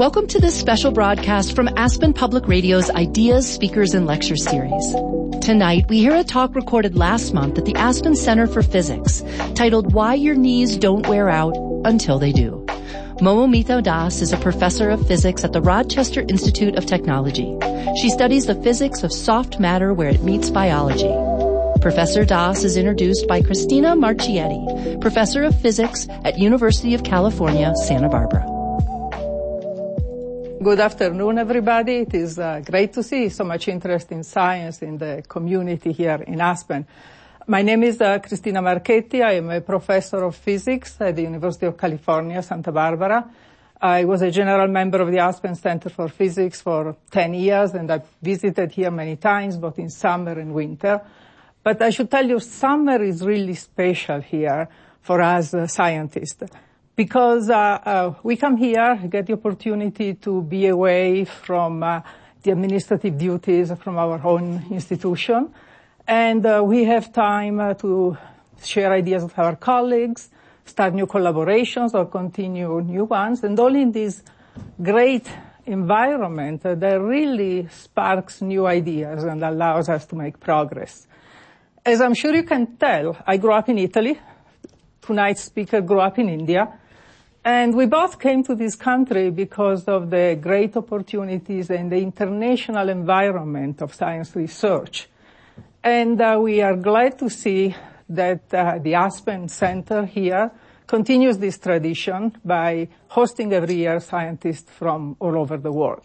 Welcome to this special broadcast from Aspen Public Radio's Ideas, Speakers, and Lecture Series. Tonight, we hear a talk recorded last month at the Aspen Center for Physics, titled Why Your Knees Don't Wear Out Until They Do. Momomita Das is a professor of physics at the Rochester Institute of Technology. She studies the physics of soft matter where it meets biology. Professor Das is introduced by Cristina Marchietti, professor of physics at University of California, Santa Barbara. Good afternoon, everybody. It is great to see so much interest in science in the community here in Aspen. My name is Cristina Marchetti. I am a professor of physics at the University of California, Santa Barbara. I was a general member of the Aspen Center for Physics for 10 years, and I've visited here many times, both in summer and winter. But I should tell you, summer is really special here for us scientists. Because we come here, get the opportunity to be away from the administrative duties from our own institution, and we have time to share ideas with our colleagues, start new collaborations or continue new ones, and all in this great environment that really sparks new ideas and allows us to make progress. As I'm sure you can tell, I grew up in Italy. Tonight's speaker grew up in India. And we both came to this country because of the great opportunities and the international environment of science research. And we are glad to see that the Aspen Center here continues this tradition by hosting every year scientists from all over the world.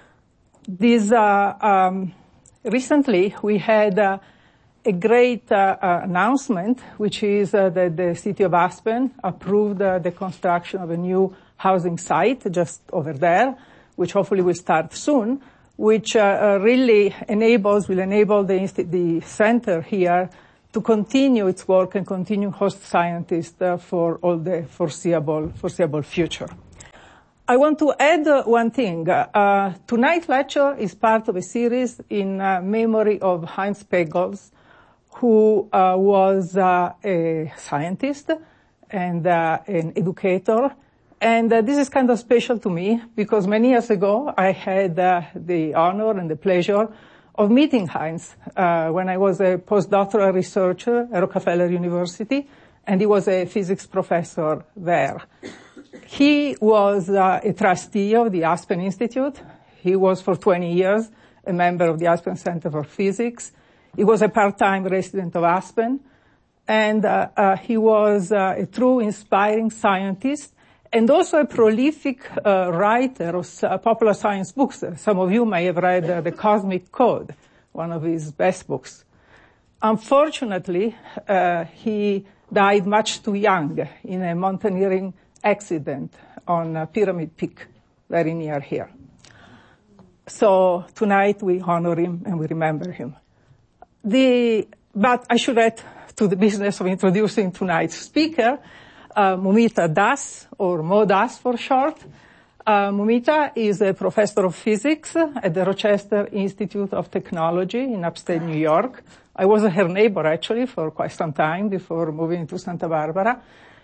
Recently we had a great announcement, which is that the city of Aspen approved the construction of a new housing site just over there, which hopefully will start soon, which really will enable the center here to continue its work and continue host scientists for all the foreseeable future. I want to add one thing. Tonight's lecture is part of a series in memory of Heinz Pagels, who was a scientist and an educator. And this is kind of special to me because many years ago I had the honor and the pleasure of meeting Heinz when I was a postdoctoral researcher at Rockefeller University, and he was a physics professor there. He was a trustee of the Aspen Institute. He was for 20 years a member of the Aspen Center for Physics. He was a part-time resident of Aspen, and he was a true inspiring scientist and also a prolific writer of popular science books. Some of you may have read The Cosmic Code, one of his best books. Unfortunately, he died much too young in a mountaineering accident on Pyramid Peak, very near here. So tonight we honor him and we remember him. But I should add to the business of introducing tonight's speaker, Momita Das, or Mo Das for short. Momita is a professor of physics at the Rochester Institute of Technology in upstate New York. I was her neighbor, actually, for quite some time before moving to Santa Barbara.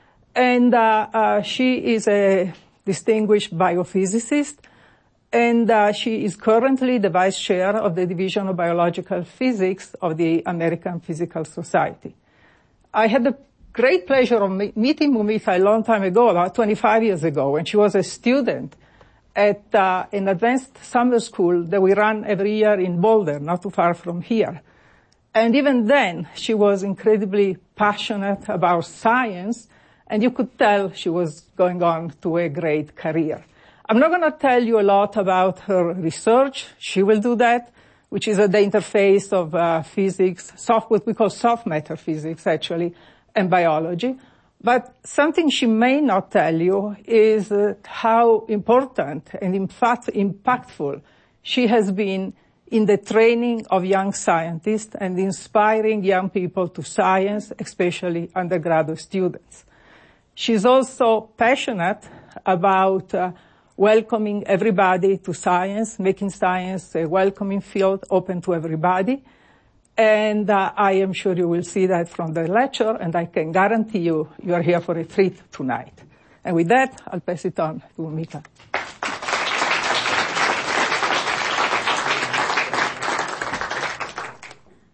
And she is a distinguished biophysicist, and she is currently the vice chair of the Division of Biological Physics of the American Physical Society. I had the great pleasure of meeting Momita a long time ago, about 25 years ago, when she was a student at an advanced summer school that we run every year in Boulder, not too far from here. And even then, she was incredibly passionate about science, and you could tell she was going on to a great career. I'm not going to tell you a lot about her research. She will do that, which is at the interface of physics, what we call soft matter physics, actually, and biology. But something she may not tell you is how important and, in fact, impactful she has been in the training of young scientists and inspiring young people to science, especially undergraduate students. She's also passionate about welcoming everybody to science, making science a welcoming field open to everybody. And I am sure you will see that from the lecture, and I can guarantee you are here for a treat tonight. And with that, I'll pass it on to Momita.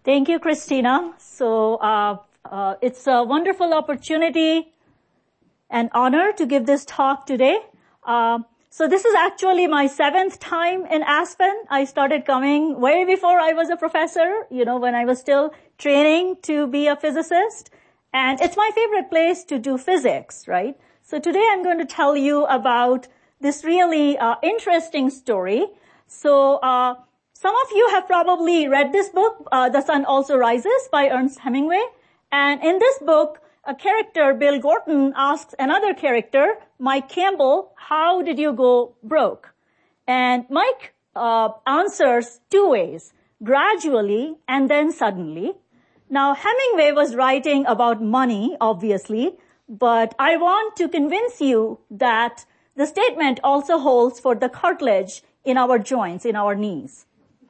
Thank you, Christina. So it's a wonderful opportunity and honor to give this talk today. So this is actually my 7th time in Aspen. I started coming way before I was a professor, when I was still training to be a physicist. And it's my favorite place to do physics, right? So today I'm going to tell you about this really interesting story. So some of you have probably read this book, The Sun Also Rises by Ernest Hemingway. And in this book, a character, Bill Gorton, asks another character, Mike Campbell, how did you go broke? And Mike answers 2 ways, gradually and then suddenly. Now, Hemingway was writing about money, obviously, but I want to convince you that the statement also holds for the cartilage in our joints, in our knees.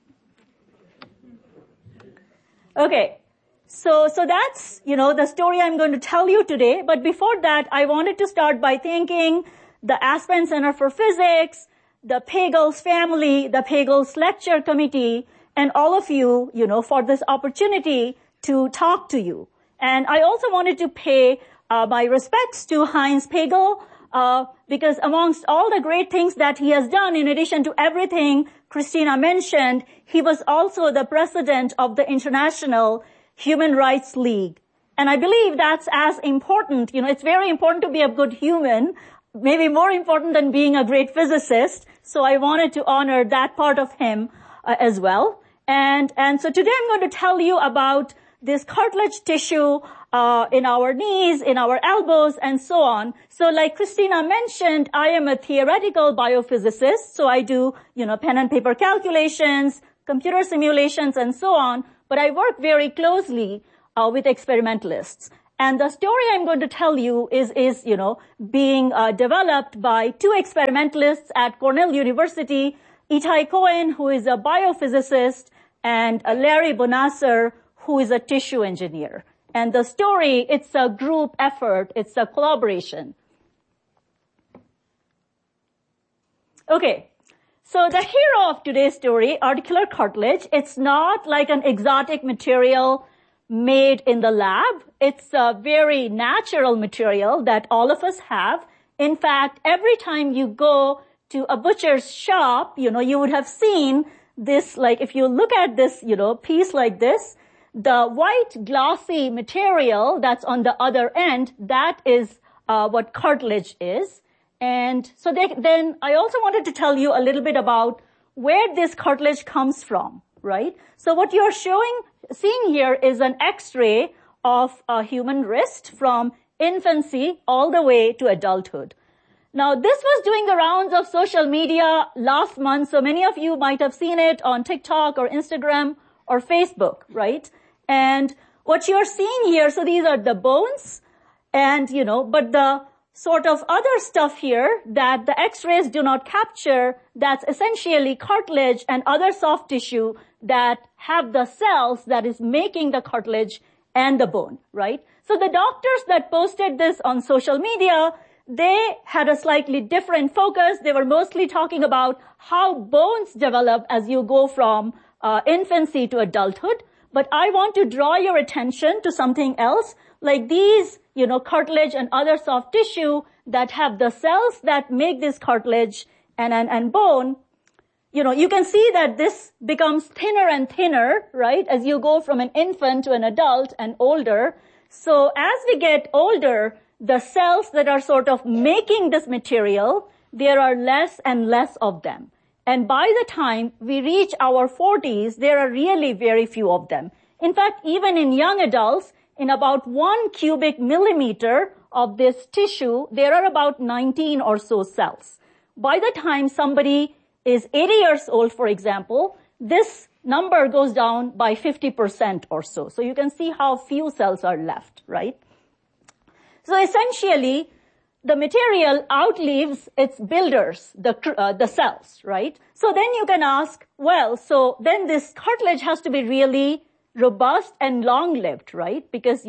Okay. So that's, the story I'm going to tell you today. But before that, I wanted to start by thanking the Aspen Center for Physics, the Pagels family, the Pagels Lecture Committee, and all of you, for this opportunity to talk to you. And I also wanted to pay my respects to Heinz Pagel, because amongst all the great things that he has done, in addition to everything Christina mentioned, he was also the president of the International Human Rights League. And I believe that's as important. It's very important to be a good human, maybe more important than being a great physicist. So I wanted to honor that part of him as well. And so today I'm going to tell you about this cartilage tissue in our knees, in our elbows, and so on. So like Christina mentioned, I am a theoretical biophysicist. So I do, pen and paper calculations, computer simulations, and so on. But I work very closely with experimentalists. And the story I'm going to tell you is being developed by 2 experimentalists at Cornell University, Itai Cohen, who is a biophysicist, and Larry Bonasser, who is a tissue engineer. And the story, it's a group effort. It's a collaboration. Okay. So the hero of today's story, articular cartilage, it's not like an exotic material made in the lab. It's a very natural material that all of us have. In fact, every time you go to a butcher's shop, you would have seen this, like if you look at this, piece like this, the white glossy material that's on the other end, that is what cartilage is. And so then I also wanted to tell you a little bit about where this cartilage comes from, right? So what you're seeing here is an X-ray of a human wrist from infancy all the way to adulthood. Now, this was doing the rounds of social media last month, so many of you might have seen it on TikTok or Instagram or Facebook, right? And what you're seeing here, so these are the bones, and, but the sort of other stuff here that the X-rays do not capture, that's essentially cartilage and other soft tissue that have the cells that is making the cartilage and the bone, right? So the doctors that posted this on social media, they had a slightly different focus. They were mostly talking about how bones develop as you go from infancy to adulthood. But I want to draw your attention to something else, like these, cartilage and other soft tissue that have the cells that make this cartilage and bone. You can see that this becomes thinner and thinner, right, as you go from an infant to an adult and older. So as we get older, the cells that are sort of making this material, there are less and less of them. And by the time we reach our 40s, there are really very few of them. In fact, even in young adults, in about 1 cubic millimeter of this tissue, there are about 19 or so cells. By the time somebody is 80 years old, for example, this number goes down by 50% or so. So you can see how few cells are left, right? So essentially, the material outlives its builders, the cells, right? So then you can ask, well, so then this cartilage has to be really robust and long-lived, right? Because,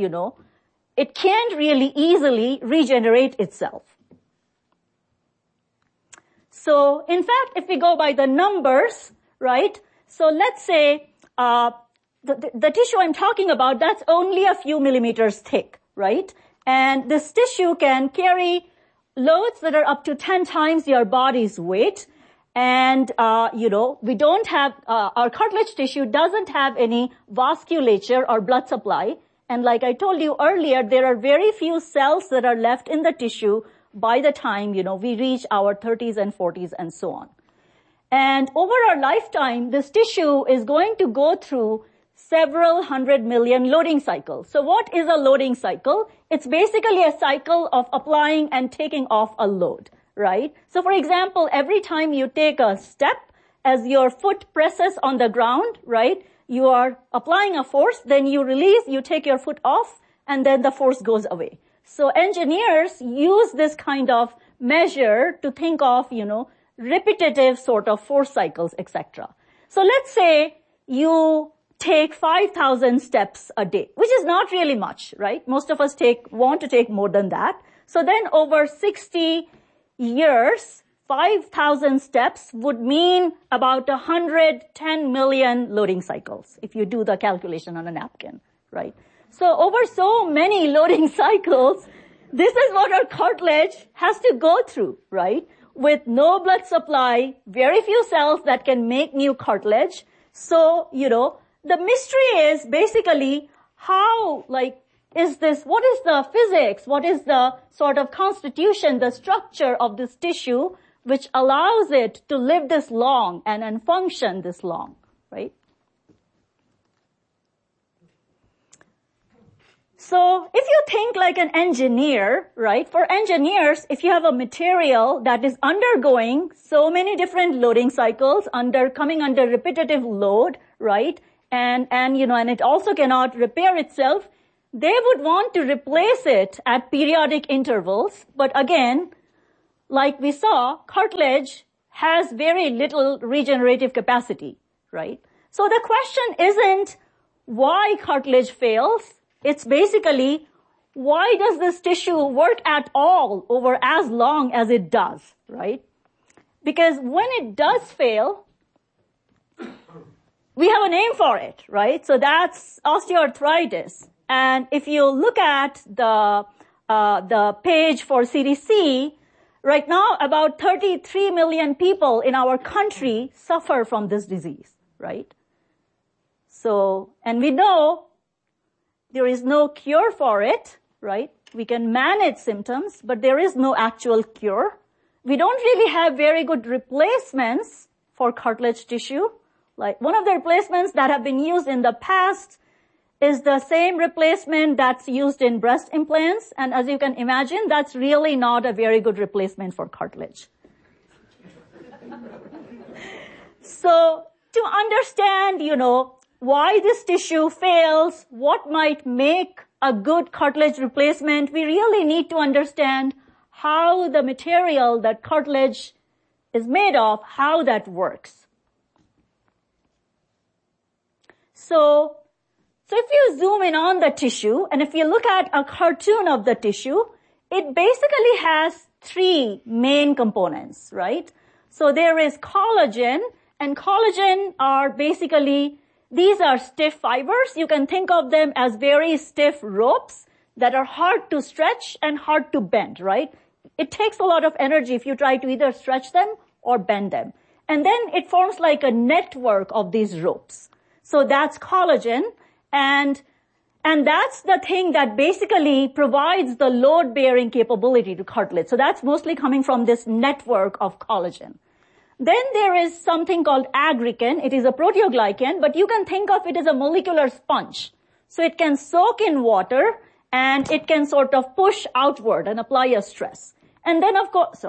it can't really easily regenerate itself. So, in fact, if we go by the numbers, right? So let's say, the tissue I'm talking about, that's only a few millimeters thick, right? And this tissue can carry loads that are up to 10 times your body's weight. And, we don't have, our cartilage tissue doesn't have any vasculature or blood supply. And like I told you earlier, there are very few cells that are left in the tissue by the time, we reach our 30s and 40s and so on. And over our lifetime, this tissue is going to go through several 100 million loading cycles. So what is a loading cycle? It's basically a cycle of applying and taking off a load, right? So for example, every time you take a step, as your foot presses on the ground, right, you are applying a force, then you release, you take your foot off, and then the force goes away. So engineers use this kind of measure to think of, repetitive sort of force cycles, etc. So let's say you take 5,000 steps a day, which is not really much, right? Most of us want to take more than that. So then over 60 years, 5,000 steps would mean about 110 million loading cycles, if you do the calculation on a napkin, right? So over so many loading cycles, this is what our cartilage has to go through, right? With no blood supply, very few cells that can make new cartilage. So, the mystery is basically how, what is the physics, what is the sort of constitution, the structure of this tissue which allows it to live this long and function this long, right? So if you think like an engineer, right, for engineers, if you have a material that is undergoing so many different loading cycles, coming under repetitive load, right, and it also cannot repair itself, they would want to replace it at periodic intervals. But again, like we saw, cartilage has very little regenerative capacity, right? So the question isn't why cartilage fails. It's basically, why does this tissue work at all over as long as it does, right? Because when it does fail, we have a name for it, right? So that's osteoarthritis. And if you look at the page for CDC, right now about 33 million people in our country suffer from this disease, right? So, and we know there is no cure for it, right? We can manage symptoms, but there is no actual cure. We don't really have very good replacements for cartilage tissue. Like one of the replacements that have been used in the past is the same replacement that's used in breast implants. And as you can imagine, that's really not a very good replacement for cartilage. So to understand, why this tissue fails, what might make a good cartilage replacement, we really need to understand how the material that cartilage is made of, how that works. So if you zoom in on the tissue, and if you look at a cartoon of the tissue, it basically has three main components, right? So there is collagen, and collagen are basically, these are stiff fibers. You can think of them as very stiff ropes that are hard to stretch and hard to bend, right? It takes a lot of energy if you try to either stretch them or bend them. And then it forms like a network of these ropes. So that's collagen, and that's the thing that basically provides the load-bearing capability to cartilage. So that's mostly coming from this network of collagen. Then there is something called aggrecan. It is a proteoglycan, but you can think of it as a molecular sponge. So it can soak in water and it can sort of push outward and apply a stress. And then of course,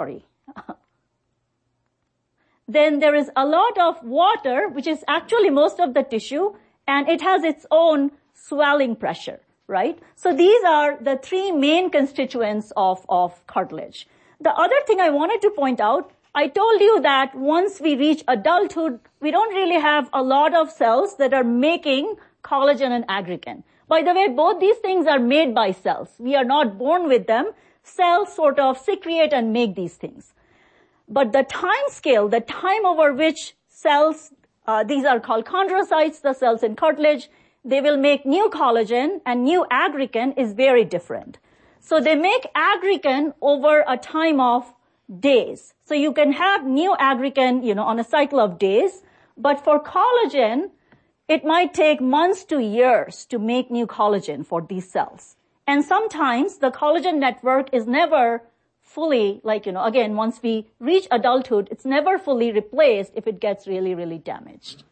then there is a lot of water, which is actually most of the tissue, and it has its own swelling pressure, right? So these are the three main constituents of cartilage. The other thing I wanted to point out, I told you that once we reach adulthood, we don't really have a lot of cells that are making collagen and aggrecan. By the way, both these things are made by cells. We are not born with them. Cells sort of secrete and make these things. But the time scale, the time over which cells, these are called chondrocytes, the cells in cartilage, they will make new collagen, and new aggrecan is very different. So they make aggrecan over a time of days. So you can have new aggrecan, on a cycle of days, but for collagen, it might take months to years to make new collagen for these cells. And sometimes the collagen network is never fully, again, once we reach adulthood, it's never fully replaced if it gets really, really damaged.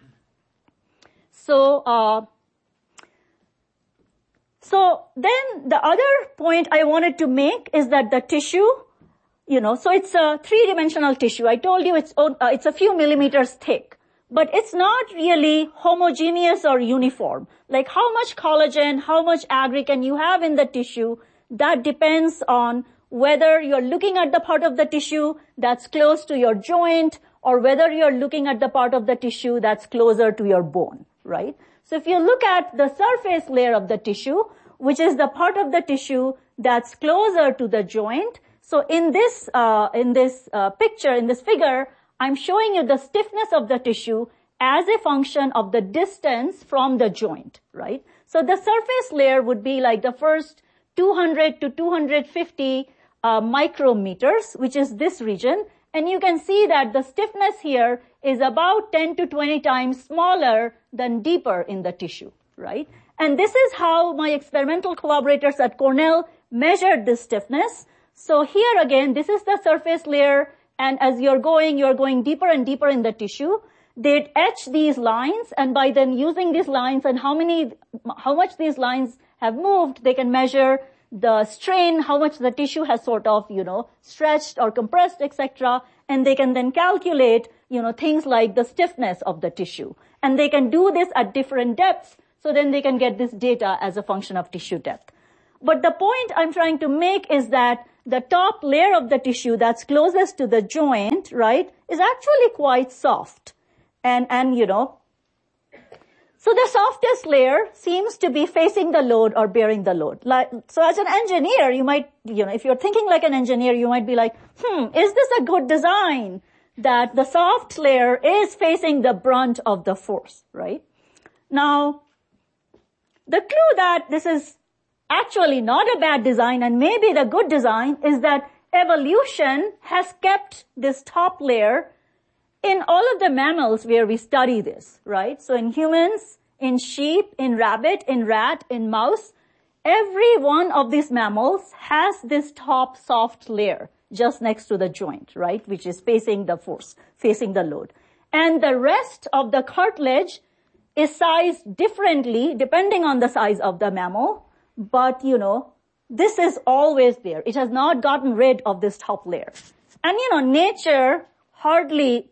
So then the other point I wanted to make is that the tissue, so it's a three-dimensional tissue. I told you it's a few millimeters thick, but it's not really homogeneous or uniform. Like how much collagen, how much aggrecan you have in the tissue, that depends on whether you're looking at the part of the tissue that's close to your joint or whether you're looking at the part of the tissue that's closer to your bone, right? So if you look at the surface layer of the tissue, which is the part of the tissue that's closer to the joint, so in this figure, I'm showing you the stiffness of the tissue as a function of the distance from the joint, right? So the surface layer would be like the first 200 to 250 micrometers, which is this region. And you can see that the stiffness here is about 10 to 20 times smaller than deeper in the tissue, right? And this is how my experimental collaborators at Cornell measured this stiffness. So here again, this is the surface layer, and as you're going deeper and deeper in the tissue. They'd etch these lines, and by then using these lines and how much these lines have moved, they can measure the strain, how much the tissue has sort of, stretched or compressed, etc. And they can then calculate, things like the stiffness of the tissue. And they can do this at different depths, so then they can get this data as a function of tissue depth. But the point I'm trying to make is that the top layer of the tissue that's closest to the joint, right, is actually quite soft. And so the softest layer seems to be facing the load or bearing the load. So as an engineer, you might, if you're thinking like an engineer, you might be like, is this a good design that the soft layer is facing the brunt of the force, right? Now, the clue that this is actually not a bad design and maybe the good design is that evolution has kept this top layer in all of the mammals where we study this, right? So in humans, in sheep, in rabbit, in rat, in mouse, every one of these mammals has this top soft layer just next to the joint, right? Which is facing the force, facing the load. And the rest of the cartilage is sized differently depending on the size of the mammal. But, this is always there. It has not gotten rid of this top layer. And, nature hardly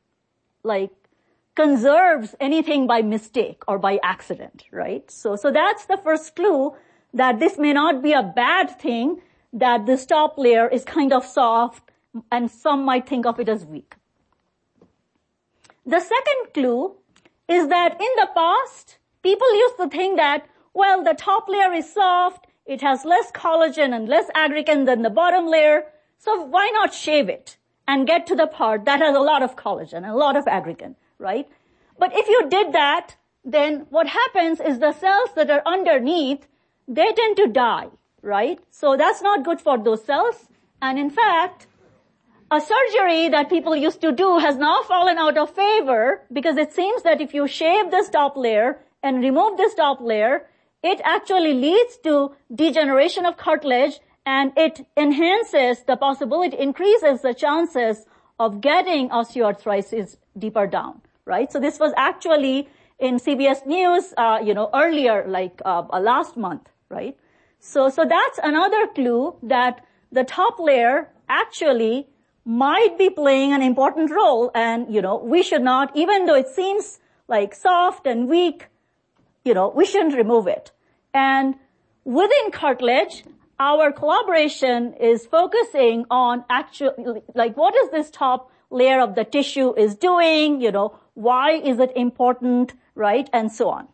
conserves anything by mistake or by accident, right? So that's the first clue that this may not be a bad thing, that this top layer is kind of soft and some might think of it as weak. The second clue is that in the past, people used to think that, well, the top layer is soft, it has less collagen and less aggrecan than the bottom layer, so why not shave it and get to the part that has a lot of collagen and a lot of aggrecan, right? But if you did that, then what happens is the cells that are underneath, they tend to die, right? So that's not good for those cells. And in fact, a surgery that people used to do has now fallen out of favor because it seems that if you shave this top layer and remove this top layer, it actually leads to degeneration of cartilage, and it enhances the possibility, increases the chances of getting osteoarthritis deeper down, right? So this was actually in CBS News, earlier, last month, right? So that's another clue that the top layer actually might be playing an important role, and, we should not, even though it seems like soft and weak, we shouldn't remove it. And within cartilage, our collaboration is focusing on actually, what is this top layer of the tissue is doing, why is it important, right, and so on.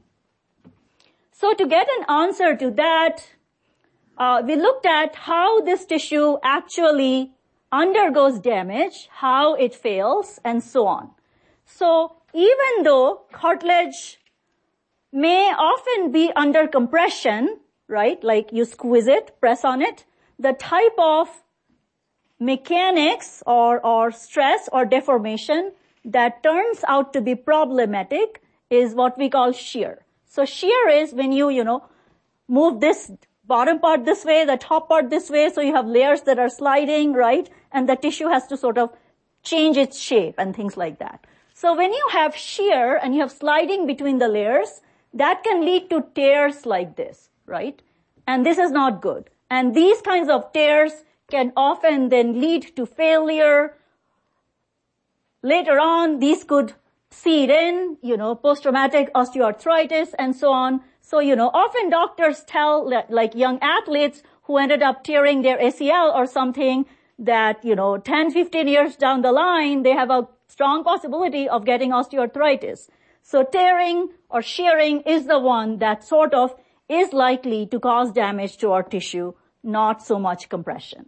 So to get an answer to that, we looked at how this tissue actually undergoes damage, how it fails, and so on. So even though cartilage may often be under compression, right? Like you squeeze it, press on it. The type of mechanics or stress or deformation that turns out to be problematic is what we call shear. So shear is when you move this bottom part this way, the top part this way, so you have layers that are sliding, right? And the tissue has to sort of change its shape and things like that. So when you have shear and you have sliding between the layers, that can lead to tears like this, right? And this is not good. And these kinds of tears can often then lead to failure. Later on, these could seed in, post-traumatic osteoarthritis and so on. So, often doctors tell like young athletes who ended up tearing their ACL or something that, 10, 15 years down the line, they have a strong possibility of getting osteoarthritis. So tearing or shearing is the one that sort of is likely to cause damage to our tissue, not so much compression.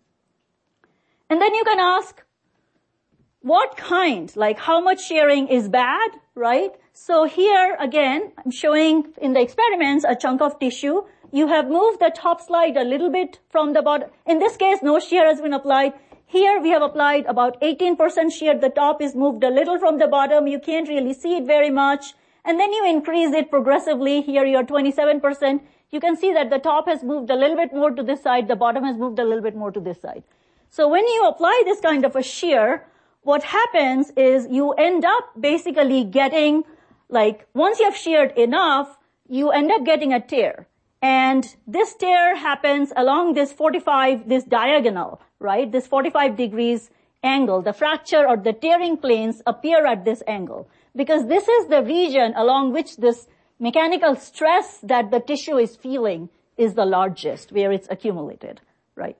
And then you can ask, what kind, like how much shearing is bad, right? So here again, I'm showing in the experiments a chunk of tissue. You have moved the top slide a little bit from the bottom. In this case, no shear has been applied. Here we have applied about 18% shear. The top is moved a little from the bottom. You can't really see it very much. And then you increase it progressively. Here you're 27%. You can see that the top has moved a little bit more to this side. The bottom has moved a little bit more to this side. So when you apply this kind of a shear, what happens is you end up basically getting, like, once you have sheared enough, you end up getting a tear. And this tear happens along this diagonal, right? This 45 degrees angle. The fracture or the tearing planes appear at this angle. Because this is the region along which this mechanical stress that the tissue is feeling is the largest, where it's accumulated, right?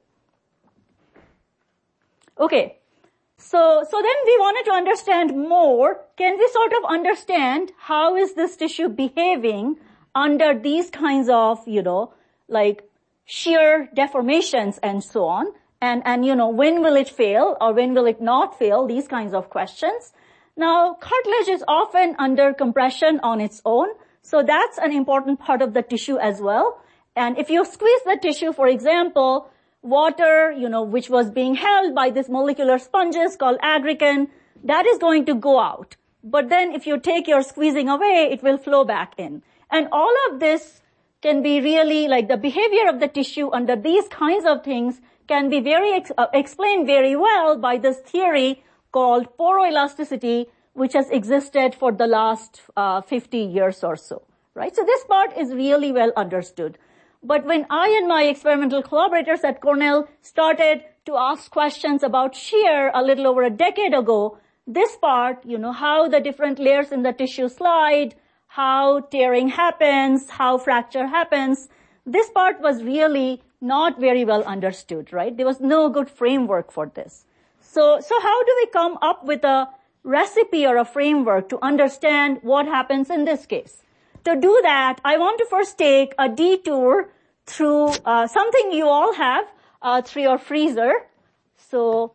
Okay. So then we wanted to understand more. Can we sort of understand how is this tissue behaving under these kinds of, like shear deformations and so on? And when will it fail or when will it not fail? These kinds of questions. Now, cartilage is often under compression on its own. So that's an important part of the tissue as well. And if you squeeze the tissue, for example, water, which was being held by these molecular sponges called aggrecan, that is going to go out. But then if you take your squeezing away, it will flow back in. And all of this can be really, like the behavior of the tissue under these kinds of things can be explained very well by this theory called poroelasticity, which has existed for the last 50 years or so, right? So this part is really well understood. But when I and my experimental collaborators at Cornell started to ask questions about shear a little over a decade ago, this part, how the different layers in the tissue slide, how tearing happens, how fracture happens, this part was really not very well understood, right? There was no good framework for this. So how do we come up with a recipe or a framework to understand what happens in this case? To do that, I want to first take a detour through something you all have through your freezer. So,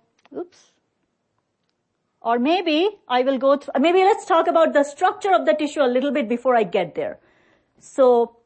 or maybe I will go through, maybe let's talk about the structure of the tissue a little bit before I get there. So,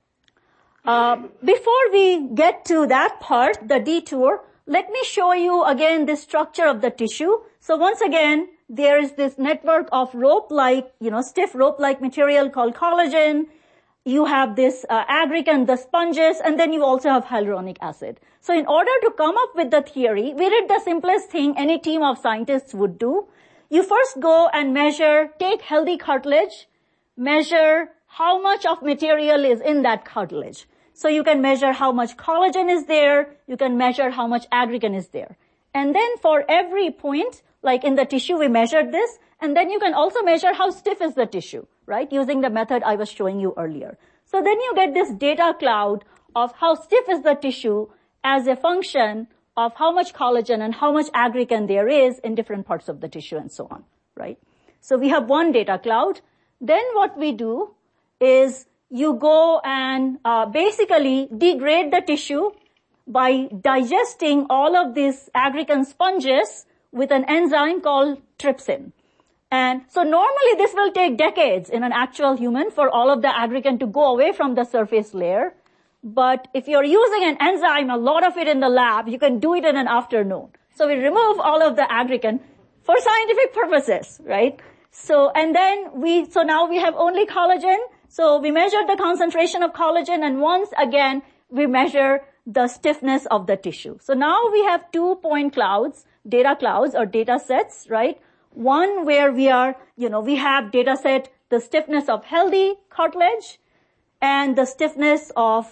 before we get to that part, the detour, let me show you again the structure of the tissue. So once again, there is this network of rope-like, stiff rope-like material called collagen. You have this aggrecan, the sponges, and then you also have hyaluronic acid. So in order to come up with the theory, we did the simplest thing any team of scientists would do. You first go and take healthy cartilage, measure how much of material is in that cartilage. So you can measure how much collagen is there, you can measure how much aggrecan is there. And then for every point, like in the tissue, we measured this, and then you can also measure how stiff is the tissue, right, using the method I was showing you earlier. So then you get this data cloud of how stiff is the tissue as a function of how much collagen and how much aggrecan there is in different parts of the tissue and so on, right? So we have one data cloud. Then what we do is you go and basically degrade the tissue by digesting all of these aggrecan sponges with an enzyme called trypsin. And so normally this will take decades in an actual human for all of the aggregan to go away from the surface layer. But if you're using an enzyme, a lot of it in the lab, you can do it in an afternoon. So we remove all of the aggregan for scientific purposes, right? So now we have only collagen. So we measure the concentration of collagen, and once again, we measure the stiffness of the tissue. So now we have 2 point clouds, data clouds or data sets, right? One where we have data set, the stiffness of healthy cartilage and the stiffness of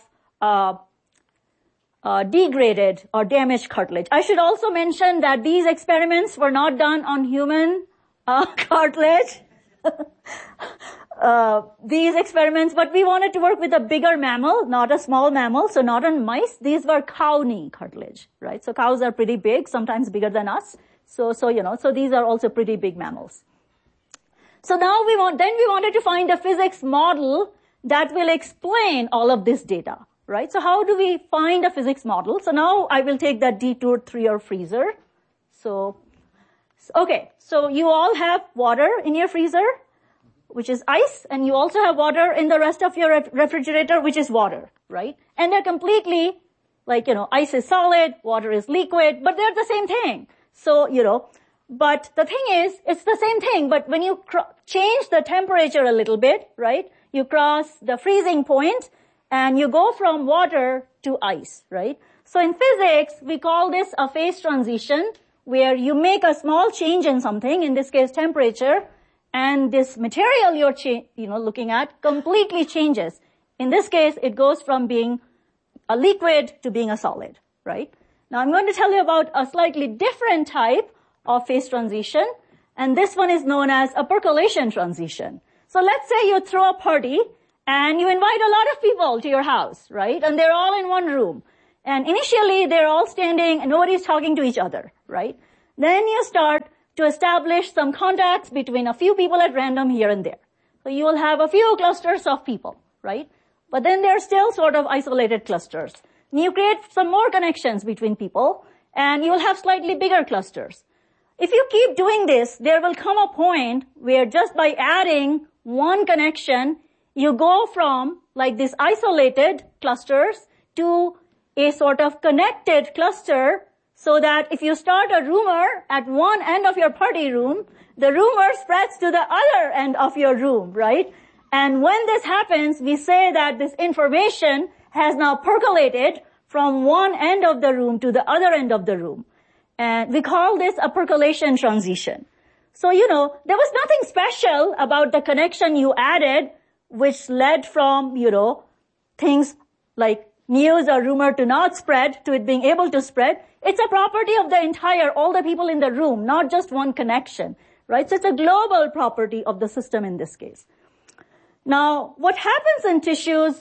degraded or damaged cartilage. I should also mention that these experiments were not done on human cartilage. These experiments, but we wanted to work with a bigger mammal, not a small mammal, so not on mice. These were cow knee cartilage, right? So cows are pretty big, sometimes bigger than us. So these are also pretty big mammals. So now we wanted to find a physics model that will explain all of this data, right? So how do we find a physics model? So now I will take that detour through your freezer. So you all have water in your freezer, which is ice, and you also have water in the rest of your refrigerator, which is water, right? And they're completely, ice is solid, water is liquid, but they're the same thing. So, but the thing is, it's the same thing, but when you change the temperature a little bit, right, you cross the freezing point, and you go from water to ice, right? So in physics, we call this a phase transition, where you make a small change in something, in this case temperature, and this material you're looking at completely changes. In this case, it goes from being a liquid to being a solid, right? Now I'm going to tell you about a slightly different type of phase transition, and this one is known as a percolation transition. So let's say you throw a party, and you invite a lot of people to your house, right? And they're all in one room. And initially, they're all standing and nobody's talking to each other, right? Then you start to establish some contacts between a few people at random here and there. So you will have a few clusters of people, right? But then they're still sort of isolated clusters. And you create some more connections between people, and you'll have slightly bigger clusters. If you keep doing this, there will come a point where just by adding one connection, you go from these isolated clusters to a sort of connected cluster, so that if you start a rumor at one end of your party room, the rumor spreads to the other end of your room, right? And when this happens, we say that this information has now percolated from one end of the room to the other end of the room. And we call this a percolation transition. So, there was nothing special about the connection you added, which led from, things like news or rumor to not spread to it being able to spread. It's a property of all the people in the room, not just one connection, right? So it's a global property of the system in this case. Now, what happens in tissues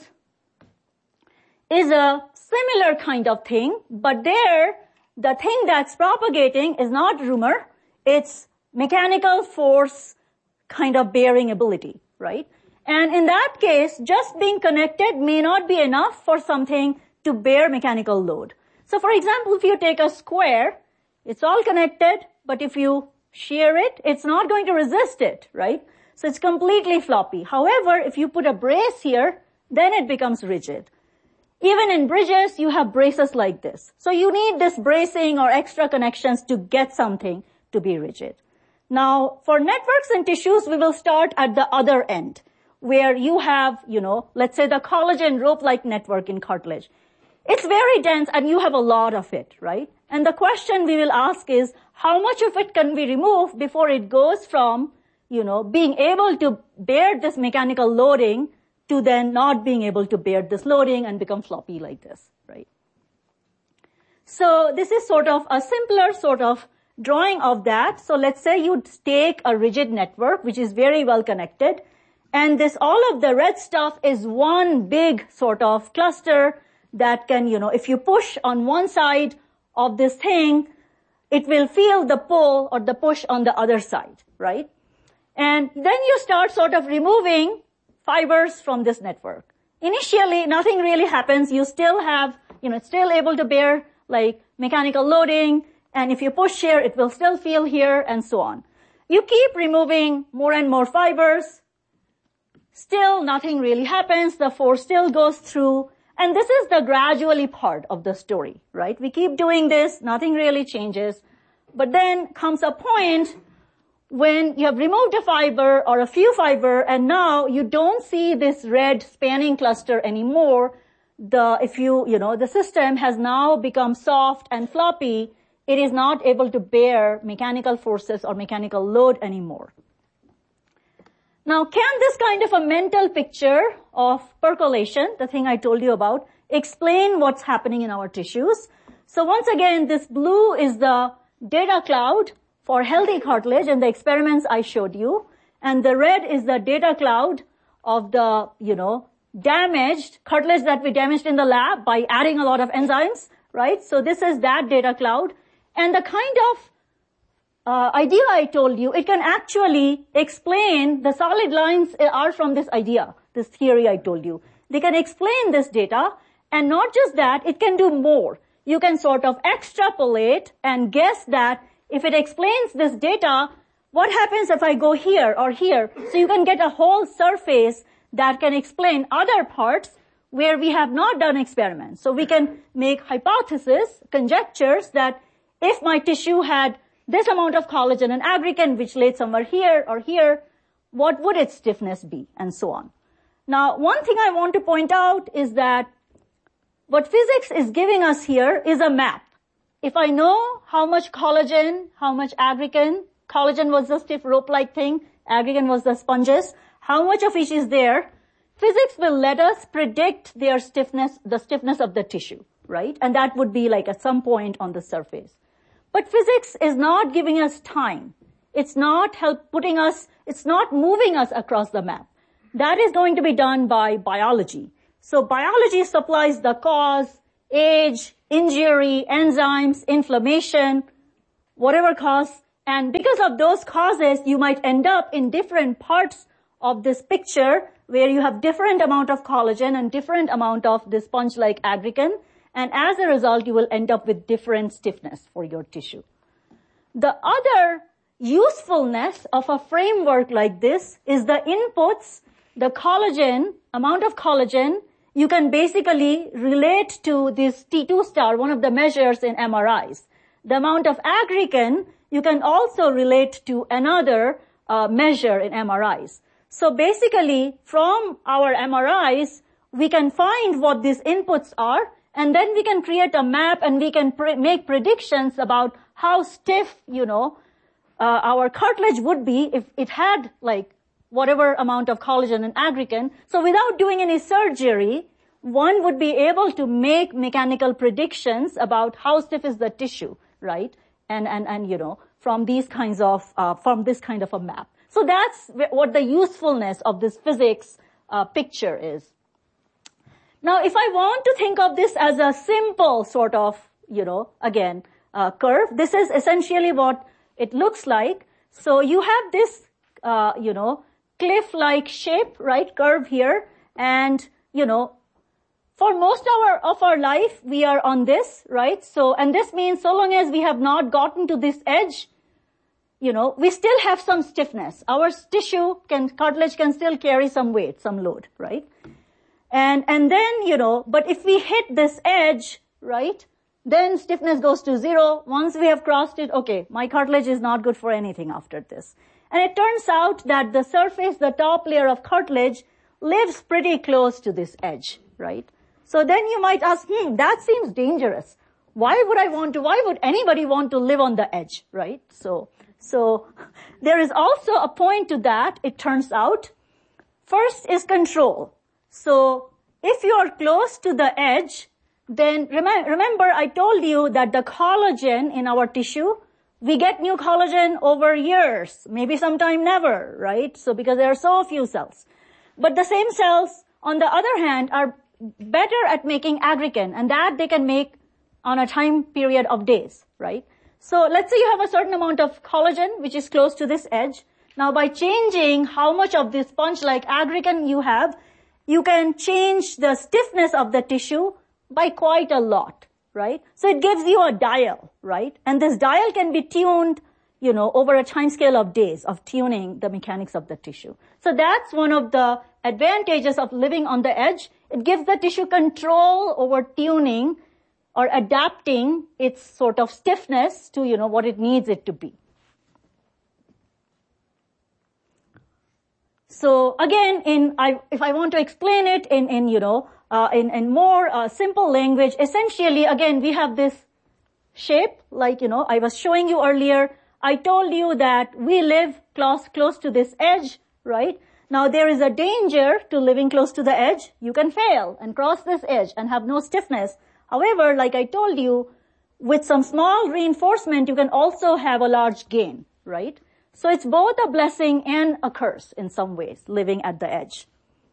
is a similar kind of thing, but there, the thing that's propagating is not rumor, it's mechanical force kind of bearing ability, right? And in that case, just being connected may not be enough for something to bear mechanical load. So for example, if you take a square, it's all connected, but if you shear it, it's not going to resist it, right? So it's completely floppy. However, if you put a brace here, then it becomes rigid. Even in bridges, you have braces like this. So you need this bracing or extra connections to get something to be rigid. Now, for networks and tissues, we will start at the other end, where you have, let's say the collagen rope-like network in cartilage. It's very dense and you have a lot of it, right? And the question we will ask is, how much of it can we remove before it goes from, being able to bear this mechanical loading to then not being able to bear this loading and become floppy like this, right? So this is sort of a simpler sort of drawing of that. So let's say you take a rigid network, which is very well connected, and all of the red stuff is one big sort of cluster that can, if you push on one side of this thing, it will feel the pull or the push on the other side, right? And then you start sort of removing fibers from this network. Initially, nothing really happens. You still have, it's still able to bear mechanical loading. And if you push here, it will still feel here and so on. You keep removing more and more fibers. Still, nothing really happens. The force still goes through. And this is the gradually part of the story, right? We keep doing this. Nothing really changes. But then comes a point when you have removed a fiber or a few fiber, and now you don't see this red spanning cluster anymore. The system has now become soft and floppy. It is not able to bear mechanical forces or mechanical load anymore. Now, can this kind of a mental picture of percolation, the thing I told you about, explain what's happening in our tissues? So once again, this blue is the data cloud for healthy cartilage in the experiments I showed you. And the red is the data cloud of the, damaged cartilage that we damaged in the lab by adding a lot of enzymes, right? So this is that data cloud. And the kind of idea I told you, it can actually explain, the solid lines are from this idea, this theory I told you. They can explain this data, and not just that, it can do more. You can sort of extrapolate and guess that if it explains this data, what happens if I go here or here? So you can get a whole surface that can explain other parts where we have not done experiments. So we can make hypotheses, conjectures that if my tissue had this amount of collagen and aggrecan, which laid somewhere here or here, what would its stiffness be, and so on. Now, one thing I want to point out is that what physics is giving us here is a map. If I know how much collagen, how much aggrecan, collagen was the stiff rope-like thing, aggrecan was the sponges, how much of each is there, physics will let us predict their stiffness, the stiffness of the tissue, right? And that would be like at some point on the surface. But physics is not giving us time. It's not it's not moving us across the map. That is going to be done by biology. So biology supplies the cause, age, injury, enzymes, inflammation, whatever cause. And because of those causes, you might end up in different parts of this picture where you have different amount of collagen and different amount of this sponge-like aggrecan. And as a result, you will end up with different stiffness for your tissue. The other usefulness of a framework like this is the inputs, the collagen, amount of collagen, you can basically relate to this T2 star, one of the measures in MRIs. The amount of aggrecan, you can also relate to another measure in MRIs. So basically, from our MRIs, we can find what these inputs are, and then we can create a map and we can make predictions about how stiff, our cartilage would be if it had like whatever amount of collagen and aggrecan. So without doing any surgery, one would be able to make mechanical predictions about how stiff is the tissue, right? And from these kinds of, from this kind of a map. So that's what the usefulness of this physics picture is. Now, if I want to think of this as a simple sort of, curve, this is essentially what it looks like. So you have this, cliff-like shape, right, curve here. And, for most of our life, we are on this, right? So, and this means so long as we have not gotten to this edge, we still have some stiffness. Our cartilage can still carry some weight, some load, right? And then, but if we hit this edge, right, then stiffness goes to zero. Once we have crossed it, okay, my cartilage is not good for anything after this. And it turns out that the surface, the top layer of cartilage, lives pretty close to this edge, right? So then you might ask, that seems dangerous. Why would anybody want to live on the edge, right? So there is also a point to that, it turns out. First is control. So if you are close to the edge, then remember I told you that the collagen in our tissue, we get new collagen over years, maybe sometime never, right? So because there are so few cells. But the same cells, on the other hand, are better at making aggrecan, and that they can make on a time period of days, right? So let's say you have a certain amount of collagen, which is close to this edge. Now by changing how much of this sponge-like aggrecan you have, you can change the stiffness of the tissue by quite a lot, right? So it gives you a dial, right? And this dial can be tuned, over a time scale of days of tuning the mechanics of the tissue. So that's one of the advantages of living on the edge. It gives the tissue control over tuning or adapting its sort of stiffness to, what it needs it to be. So again, if I want to explain it in more simple language, essentially, again, we have this shape, like, I was showing you earlier. I told you that we live close to this edge, right? Now there is a danger to living close to the edge. You can fail and cross this edge and have no stiffness. However, like I told you, with some small reinforcement, you can also have a large gain, right? So it's both a blessing and a curse in some ways, living at the edge.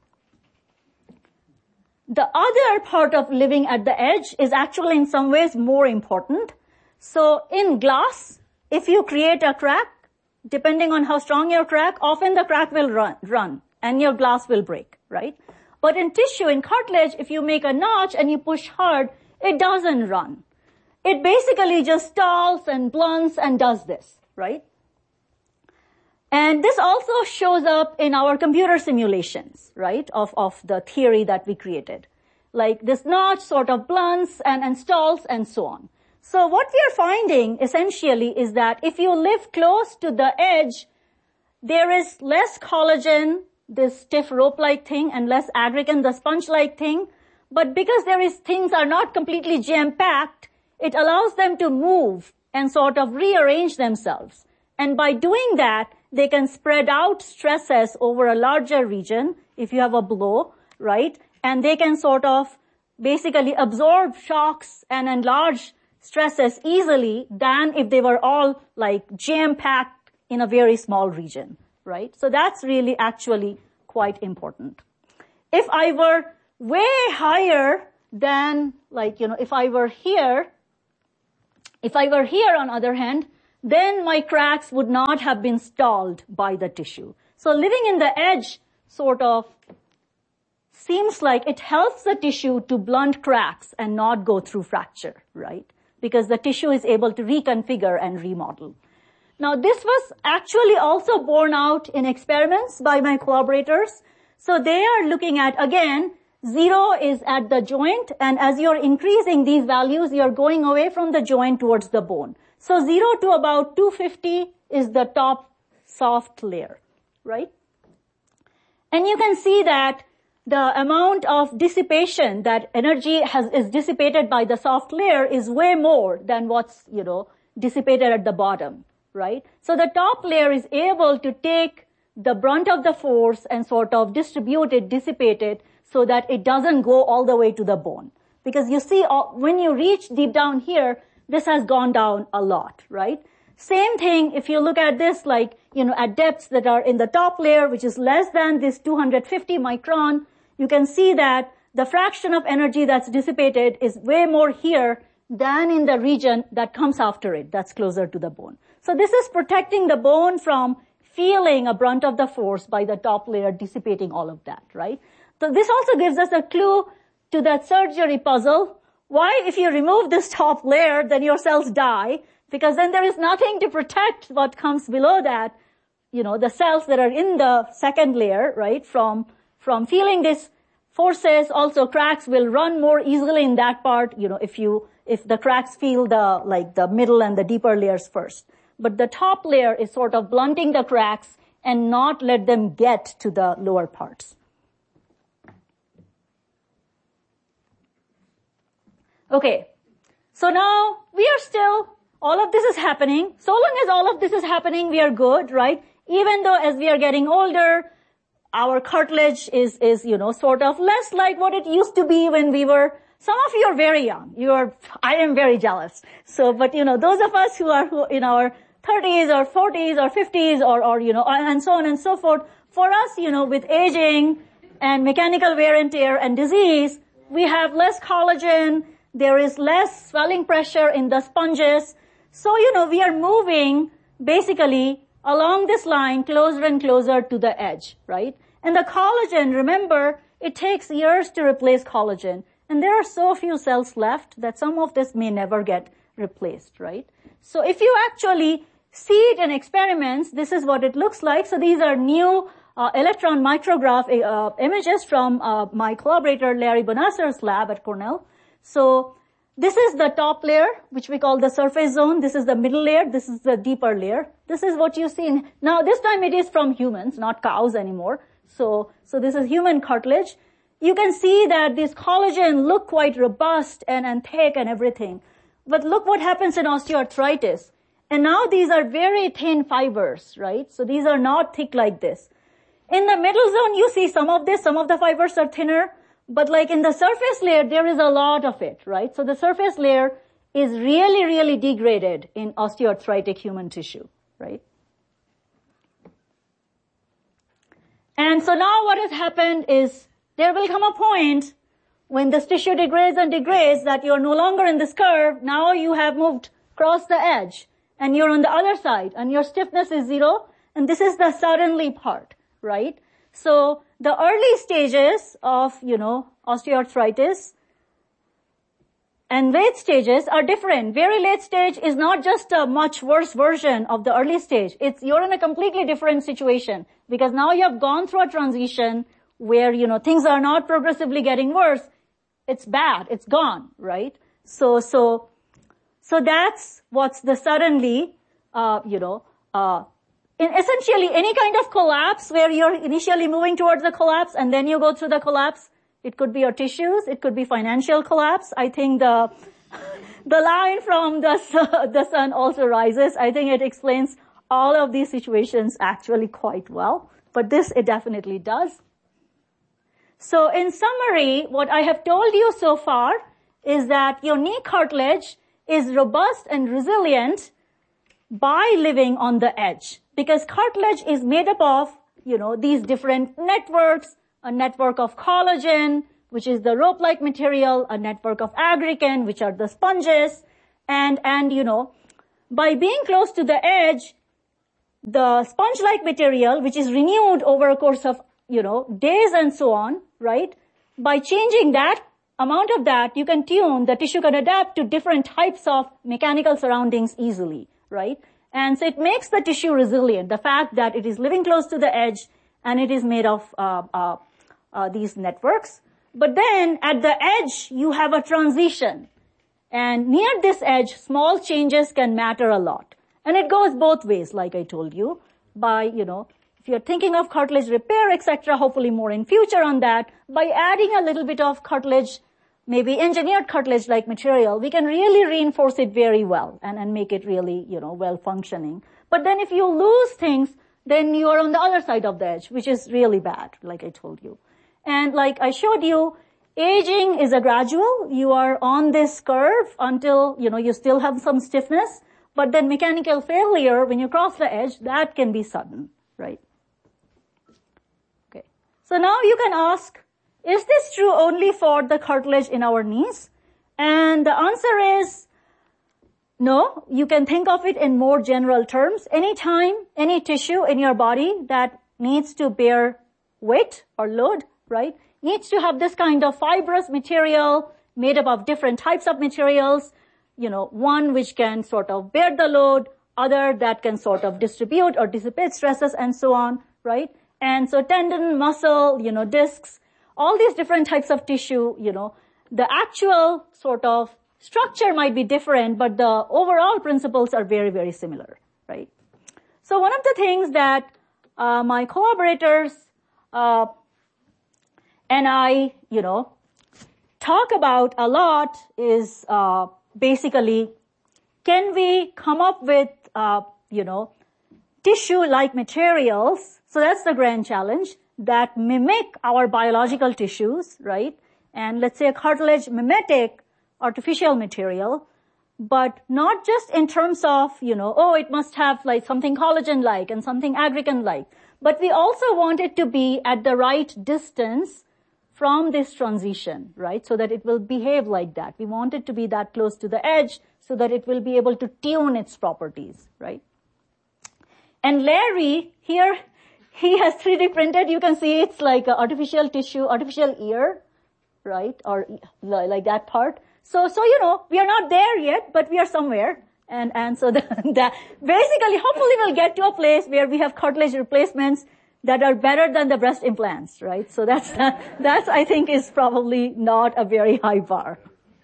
The other part of living at the edge is actually in some ways more important. So in glass, if you create a crack, depending on how strong your crack, often the crack will run and your glass will break, right? But in tissue, in cartilage, if you make a notch and you push hard, it doesn't run. It basically just stalls and blunts and does this, right? And this also shows up in our computer simulations, right, of the theory that we created. Like this notch sort of blunts and stalls and so on. So what we are finding essentially is that if you live close to the edge, there is less collagen, this stiff rope-like thing, and less aggregan, the sponge-like thing. But because things are not completely jam-packed, it allows them to move and sort of rearrange themselves. And by doing that, they can spread out stresses over a larger region if you have a blow, right? And they can sort of basically absorb shocks and enlarge stresses easily than if they were all like jam-packed in a very small region, right? So that's really actually quite important. If I were way higher than if I were here on the other hand, then my cracks would not have been stalled by the tissue. So living in the edge sort of seems like it helps the tissue to blunt cracks and not go through fracture, right? Because the tissue is able to reconfigure and remodel. Now this was actually also borne out in experiments by my collaborators. So they are looking at, again, 0 is at the joint, and as you're increasing these values, you're going away from the joint towards the bone. So 0 to about 250 is the top soft layer, right? And you can see that the amount of dissipation that energy is dissipated by the soft layer is way more than what's, dissipated at the bottom, right? So the top layer is able to take the brunt of the force and sort of dissipate it so that it doesn't go all the way to the bone. Because you see, when you reach deep down here, this has gone down a lot, right? Same thing if you look at this at depths that are in the top layer, which is less than this 250 micron, you can see that the fraction of energy that's dissipated is way more here than in the region that comes after it, that's closer to the bone. So this is protecting the bone from feeling a brunt of the force by the top layer dissipating all of that, right? So this also gives us a clue to that surgery puzzle. Why, if you remove this top layer, then your cells die? Because then there is nothing to protect what comes below that, the cells that are in the second layer, right, from feeling these forces. Also, cracks will run more easily in that part, if the cracks feel the middle and the deeper layers first. But the top layer is sort of blunting the cracks and not let them get to the lower parts. Okay, so now we are still, all of this is happening. So long as all of this is happening, we are good, right? Even though as we are getting older, our cartilage is sort of less like what it used to be when we were, some of you are very young. I am very jealous. So, but those of us who are in our 30s or 40s or 50s or and so on and so forth, for us, with aging and mechanical wear and tear and disease, we have less collagen. There is less swelling pressure in the sponges. So, we are moving basically along this line closer and closer to the edge, right? And the collagen, remember, it takes years to replace collagen. And there are so few cells left that some of this may never get replaced, right? So if you actually see it in experiments, this is what it looks like. So these are new electron micrograph images from my collaborator Larry Bonasser's lab at Cornell. So this is the top layer, which we call the surface zone. This is the middle layer. This is the deeper layer. This is what you see. Now this time it is from humans, not cows anymore. So this is human cartilage. You can see that these collagen look quite robust and thick and everything. But look what happens in osteoarthritis. And now these are very thin fibers, right? So these are not thick like this. In the middle zone, you see some of this, some of the fibers are thinner, but like in the surface layer, there is a lot of it, right? So the surface layer is really, really degraded in osteoarthritic human tissue, right? And so now what has happened is there will come a point when this tissue degrades and degrades that you're no longer in this curve. Now you have moved across the edge and you're on the other side and your stiffness is 0. And this is the suddenly part, right? So the early stages of, osteoarthritis and late stages are different. Very late stage is not just a much worse version of the early stage. You're in a completely different situation because now you have gone through a transition where, things are not progressively getting worse. It's bad. It's gone, right? So that's what's the suddenly, in essentially any kind of collapse where you're initially moving towards the collapse and then you go through the collapse. It could be your tissues. It could be financial collapse. I think the line from the sun also rises. I think it explains all of these situations actually quite well. But this, it definitely does. So in summary, what I have told you so far is that your knee cartilage is robust and resilient by living on the edge. Because cartilage is made up of, these different networks, a network of collagen, which is the rope-like material, a network of aggrecan, which are the sponges, and by being close to the edge, the sponge-like material, which is renewed over a course of, days and so on, right? By changing that amount of that, you can tune, the tissue can adapt to different types of mechanical surroundings easily, right? And so it makes the tissue resilient, the fact that it is living close to the edge and it is made of these networks. But then at the edge, you have a transition. And near this edge, small changes can matter a lot. And it goes both ways, like I told you, by, if you're thinking of cartilage repair, etc., hopefully more in future on that, by adding a little bit of cartilage, maybe engineered cartilage-like material, we can really reinforce it very well and make it really, well functioning. But then if you lose things, then you are on the other side of the edge, which is really bad, like I told you. And like I showed you, aging is a gradual. You are on this curve until, you still have some stiffness. But then mechanical failure, when you cross the edge, that can be sudden, right? Okay. So now you can ask, is this true only for the cartilage in our knees? And the answer is no. You can think of it in more general terms. Anytime, any tissue in your body that needs to bear weight or load, right, needs to have this kind of fibrous material made up of different types of materials, one which can sort of bear the load, other that can sort of distribute or dissipate stresses and so on, right? And so tendon, muscle, discs, all these different types of tissue, the actual sort of structure might be different, but the overall principles are very, very similar, right? So one of the things that my collaborators and I, talk about a lot is basically, can we come up with, tissue-like materials? So that's the grand challenge, that mimic our biological tissues, right? And let's say a cartilage mimetic artificial material, but not just in terms of, it must have like something collagen-like and something aggrecan-like, but we also want it to be at the right distance from this transition, right? So that it will behave like that. We want it to be that close to the edge so that it will be able to tune its properties, right? And Larry, here, he has 3D printed. You can see it's like an artificial tissue, artificial ear, right? Or like that part. So, we are not there yet, but we are somewhere. And so that basically, hopefully we'll get to a place where we have cartilage replacements that are better than the breast implants, right? So that's I think is probably not a very high bar.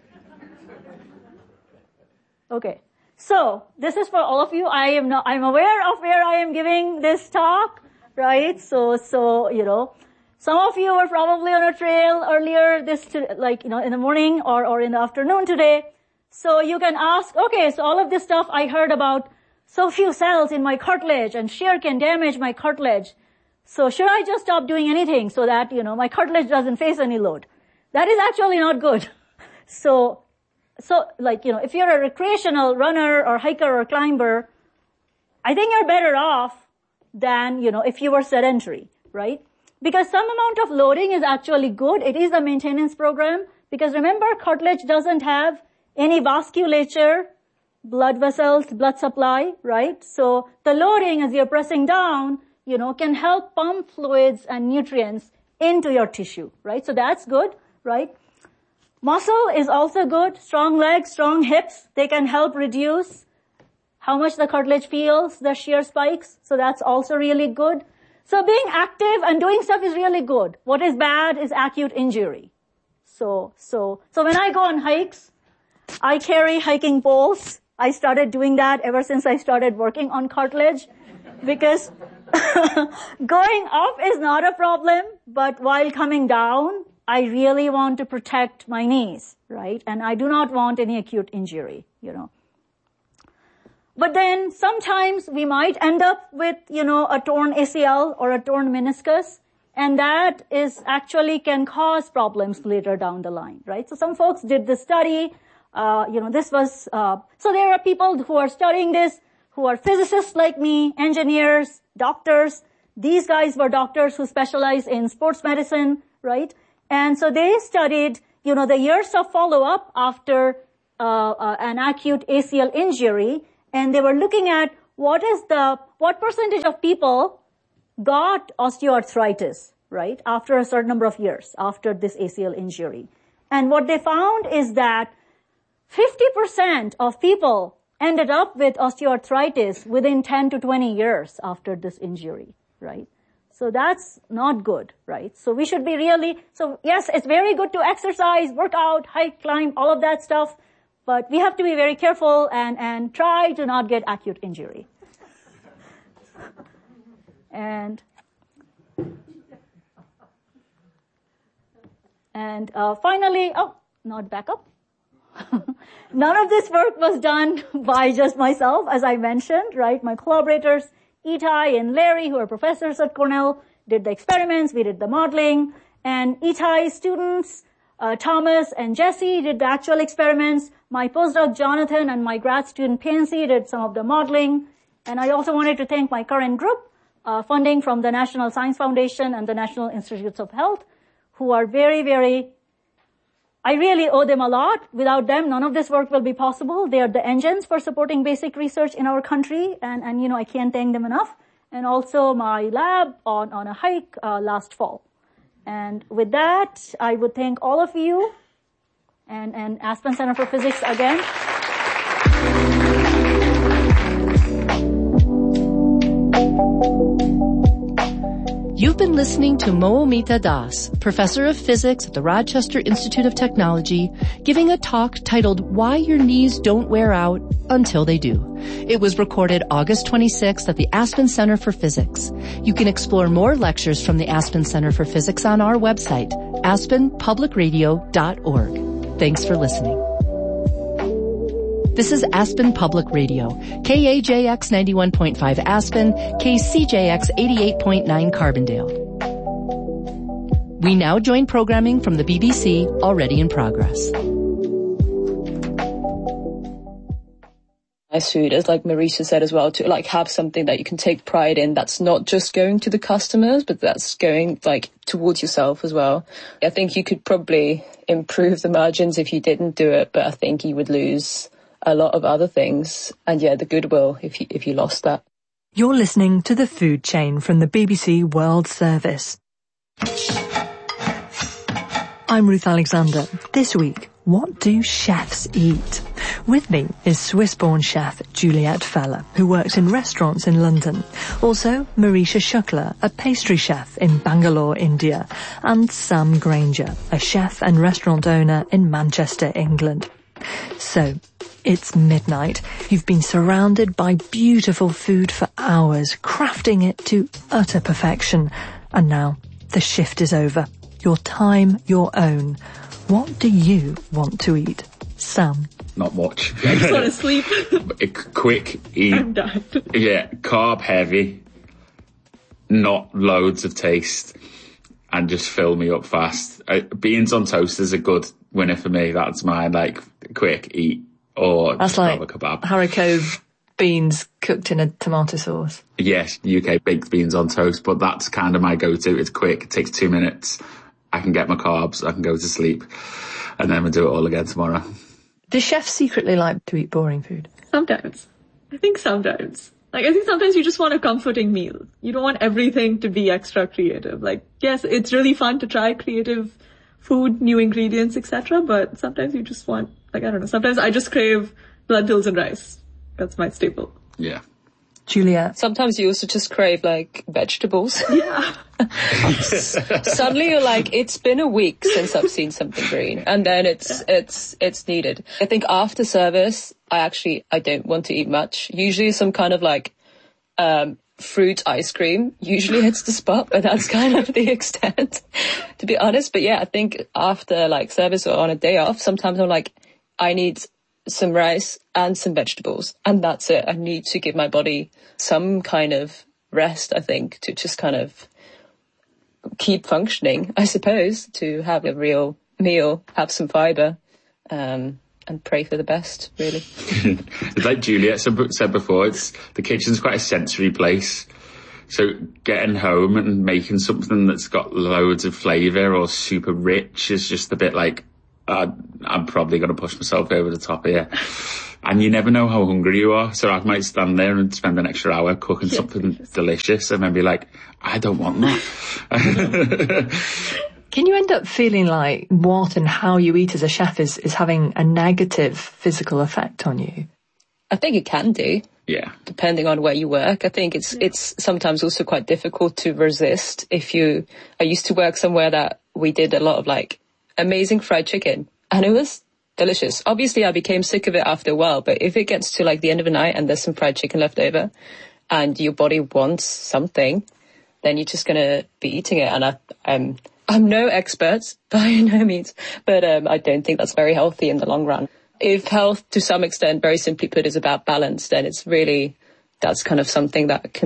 Okay. So this is for all of you. I'm aware of where I am giving this talk, right? So, some of you were probably on a trail earlier in the morning or in the afternoon today. So you can ask, okay, so all of this stuff I heard about so few cells in my cartilage and shear can damage my cartilage. So should I just stop doing anything so that, my cartilage doesn't face any load? That is actually not good. So, if you're a recreational runner or hiker or climber, I think you're better off than, if you were sedentary, right? Because some amount of loading is actually good. It is a maintenance program. Because remember, cartilage doesn't have any vasculature, blood vessels, blood supply, right? So the loading as you're pressing down, can help pump fluids and nutrients into your tissue, right? So that's good, right? Muscle is also good. Strong legs, strong hips, they can help reduce how much the cartilage feels, the shear spikes. So that's also really good. So being active and doing stuff is really good. What is bad is acute injury. So when I go on hikes, I carry hiking poles. I started doing that ever since I started working on cartilage because going up is not a problem, but while coming down, I really want to protect my knees, right? And I do not want any acute injury, But then sometimes we might end up with, a torn ACL or a torn meniscus, and that is actually can cause problems later down the line, right? So some folks did this study, this was, so there are people who are studying this, who are physicists like me, engineers, doctors. These guys were doctors who specialize in sports medicine, right? And so they studied, the years of follow-up after an acute ACL injury, and they were looking at what percentage of people got osteoarthritis, right, after a certain number of years after this ACL injury. And what they found is that 50% of people ended up with osteoarthritis within 10 to 20 years after this injury, right? So that's not good, right? So we should be yes, it's very good to exercise, work out, hike, climb, all of that stuff, but we have to be very careful and try to not get acute injury. And finally, not back up. None of this work was done by just myself, as I mentioned, right? My collaborators, Itai and Larry, who are professors at Cornell, did the experiments, we did the modeling, and Itai's students, Thomas and Jesse, did the actual experiments. My postdoc, Jonathan, and my grad student, Pansy, did some of the modeling. And I also wanted to thank my current group, funding from the National Science Foundation and the National Institutes of Health, who are very, very, I really owe them a lot. Without them, none of this work will be possible. They are the engines for supporting basic research in our country, and I can't thank them enough. And also my lab on a hike last fall. And with that, I would thank all of you and Aspen Center for Physics again. You've been listening to Moumita Das, professor of physics at the Rochester Institute of Technology, giving a talk titled Why Your Knees Don't Wear Out Until They Do. It was recorded August 26th at the Aspen Center for Physics. You can explore more lectures from the Aspen Center for Physics on our website, aspenpublicradio.org. Thanks for listening. This is Aspen Public Radio, KAJX 91.5 Aspen, KCJX 88.9 Carbondale. We now join programming from the BBC, already in progress. Nice food, as like Marisa said as well, to have something that you can take pride in that's not just going to the customers, but that's going towards yourself as well. I think you could probably improve the margins if you didn't do it, but I think you would lose a lot of other things, and the goodwill if you lost that. You're listening to The Food Chain from the BBC World Service. I'm Ruth Alexander. This week, what do chefs eat? With me is Swiss-born chef Juliette Feller, who works in restaurants in London. Also, Marisha Shukla, a pastry chef in Bangalore, India. And Sam Granger, a chef and restaurant owner in Manchester, England. So, it's midnight. You've been surrounded by beautiful food for hours, crafting it to utter perfection. And now, the shift is over. Your time, your own. What do you want to eat? Sam? Not much. I just want to sleep. Quick, eat. I'm done. Yeah, carb heavy, not loads of taste, and just fill me up fast. Beans on toast is a good winner for me. That's mine. Like, quick, eat, or that's just like have a kebab. haricot beans cooked in a tomato sauce. Yes, UK baked beans on toast, but that's kind of my go-to. It's quick, it takes 2 minutes. I can get my carbs, I can go to sleep, and then we'll do it all again tomorrow. Do chefs secretly like to eat boring food? Sometimes. I think sometimes. Like, I think sometimes you just want a comforting meal. You don't want everything to be extra creative. Like, yes, it's really fun to try creative food, new ingredients, etc. But sometimes you just want, like, I don't know, sometimes I just crave lentils and rice. That's my staple. Yeah. Julia? Sometimes you also just crave, like, vegetables. Yeah. Suddenly you're like, it's been a week since I've seen something green. And then it's needed. I think after service, I don't want to eat much. Usually some kind of like, fruit ice cream usually hits the spot, but that's kind of the extent, to be honest. But yeah, I think after like service or on a day off, sometimes I'm like, I need some rice and some vegetables, and that's it. I need to give my body some kind of rest, I think, to just kind of keep functioning, I suppose, to have a real meal, have some fibre, and pray for the best, really. It's like Juliette said before, the kitchen's quite a sensory place. So getting home and making something that's got loads of flavour or super rich is just a bit like, I'm probably going to push myself over the top here. And you never know how hungry you are. So I might stand there and spend an extra hour cooking something delicious and then be like, I don't want that. Can you end up feeling like what and how you eat as a chef is having a negative physical effect on you? I think it can do. Yeah. Depending on where you work. I think it's sometimes also quite difficult to resist. I used to work somewhere that we did a lot of like amazing fried chicken, and it was delicious. Obviously I became sick of it after a while, but if it gets to like the end of the night and there's some fried chicken left over and your body wants something, then you're just going to be eating it. And I'm no expert by no means, but I don't think that's very healthy in the long run. If health, to some extent, very simply put, is about balance, then that's kind of something that can